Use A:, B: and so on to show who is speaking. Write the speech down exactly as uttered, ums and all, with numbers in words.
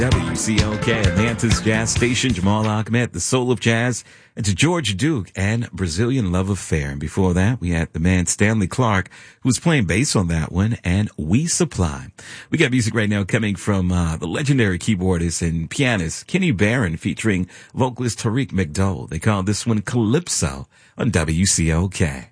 A: W C L K, Atlanta's jazz station. Jamal Ahmed, the soul of jazz. And to George Duke and Brazilian Love Affair. And before that, we had the man Stanley Clarke, who was playing bass on that one, and We Supply. We got music right now coming from uh, the legendary keyboardist and pianist Kenny Barron, featuring vocalist Tariq McDowell. They call this one Calypso on W C L K.